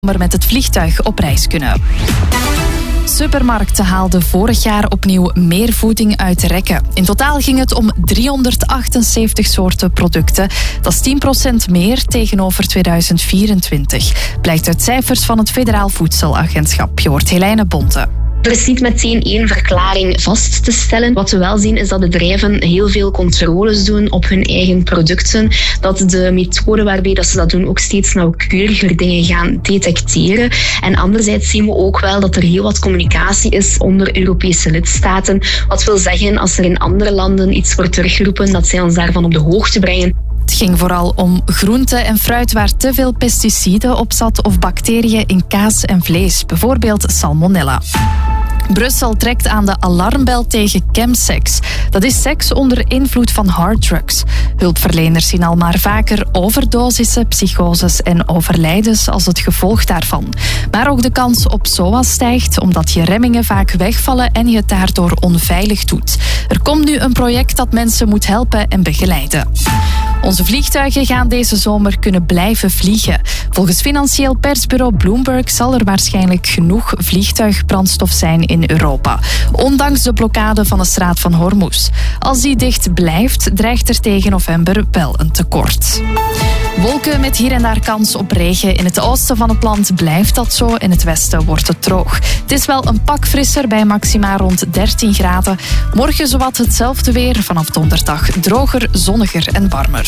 met het vliegtuig op reis kunnen. Supermarkten haalden vorig jaar opnieuw meer voeding uit rekken. In totaal ging het om 378 soorten producten. Dat is 10% meer tegenover 2024. Blijkt uit cijfers van het Federaal Voedselagentschap. Je hoort Helene Bonte. Er is niet meteen één verklaring vast te stellen. Wat we wel zien is dat bedrijven heel veel controles doen op hun eigen producten. Dat de methode waarbij dat ze dat doen ook steeds nauwkeuriger dingen gaan detecteren. En anderzijds zien we ook wel dat er heel wat communicatie is onder Europese lidstaten. Wat wil zeggen, als er in andere landen iets wordt teruggeroepen, dat zij ons daarvan op de hoogte brengen. Het ging vooral om groente en fruit waar te veel pesticiden op zat of bacteriën in kaas en vlees, bijvoorbeeld salmonella. Brussel trekt aan de alarmbel tegen chemsex. Dat is seks onder invloed van harddrugs. Hulpverleners zien al maar vaker overdosissen, psychoses en overlijdens als het gevolg daarvan. Maar ook de kans op SOA stijgt, omdat je remmingen vaak wegvallen en je het daardoor onveilig doet. Er komt nu een project dat mensen moet helpen en begeleiden. Onze vliegtuigen gaan deze zomer kunnen blijven vliegen. Volgens financieel persbureau Bloomberg zal er waarschijnlijk genoeg vliegtuigbrandstof zijn in Europa. Ondanks de blokkade van de straat van Hormuz. Als die dicht blijft, dreigt er tegen november wel een tekort. Wolken met hier en daar kans op regen. In het oosten van het land blijft dat zo. In het westen wordt het droog. Het is wel een pak frisser bij maxima rond 13 graden. Morgen zowat hetzelfde weer. Vanaf donderdag droger, zonniger en warmer.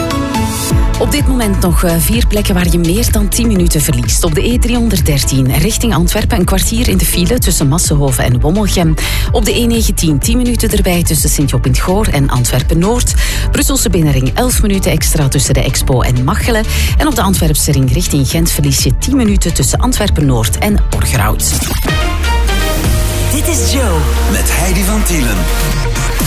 Op dit moment nog 4 plekken waar je meer dan 10 minuten verliest. Op de E313 richting Antwerpen een kwartier in de file tussen Massenhoven en Wommelgem. Op de E19 10 minuten erbij tussen Sint-Job-in-het-Goor en Antwerpen-Noord. Brusselse binnenring 11 minuten extra tussen de Expo en Machelen. En op de Antwerpse ring richting Gent verlies je 10 minuten tussen Antwerpen-Noord en Borgerhout. Dit is Joe. Met Heidi van Tielen.